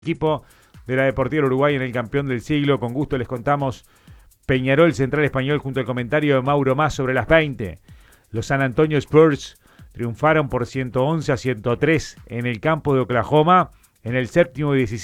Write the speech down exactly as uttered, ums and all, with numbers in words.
Equipo de la Deportiva Uruguay en el campeón del siglo. Con gusto les contamos Peñarol, Central Español, junto al comentario de Mauro Más sobre las veinte. Los San Antonio Spurs triunfaron por ciento once a ciento tres en el campo de Oklahoma en el séptimo y diecisiete.